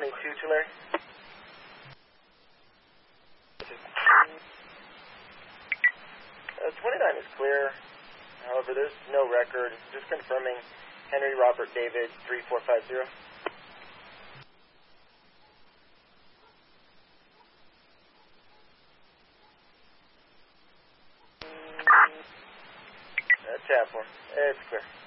22 Tulare. 29 is clear. However, there's no record. Just confirming Henry Robert David 3450. Tab 4. It's clear.